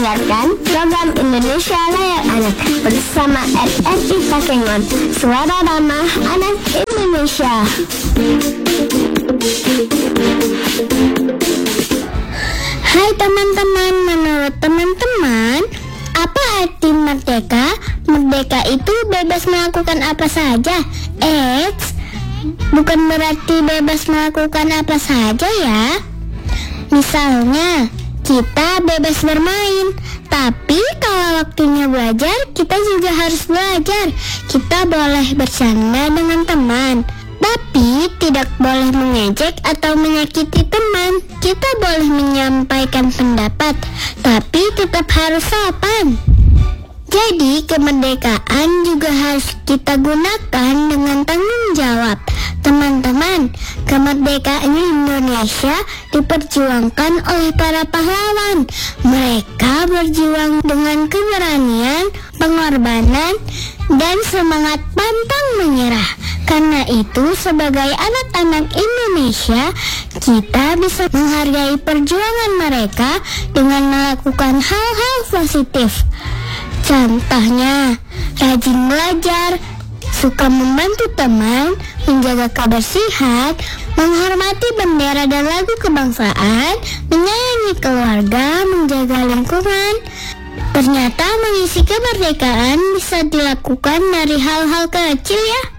mendengarkan program Indonesia Layar Anak bersama RRI Takengon, suara ramah anak Indonesia. Hai teman-teman, menurut teman-teman, apa arti merdeka? Merdeka itu bebas melakukan apa saja. Bukan berarti bebas melakukan apa saja ya. Misalnya, kita bebas bermain, tapi kalau waktunya belajar, kita juga harus belajar. Kita boleh bercanda dengan teman, tapi tidak boleh mengejek atau menyakiti teman. Kita boleh menyampaikan pendapat, tapi tetap harus sopan. Jadi kemerdekaan juga harus kita gunakan dengan tanggung jawab. Teman-teman, kemerdekaan Indonesia diperjuangkan oleh para pahlawan. Mereka berjuang dengan keberanian, pengorbanan, dan semangat pantang menyerah. Karena itu, sebagai anak-anak Indonesia, kita bisa menghargai perjuangan mereka dengan melakukan hal-hal positif. Contohnya, rajin belajar, suka membantu teman, menjaga kebersihan, menghormati bendera dan lagu kebangsaan, menyayangi keluarga, menjaga lingkungan. Ternyata mengisi kemerdekaan bisa dilakukan dari hal-hal kecil ya.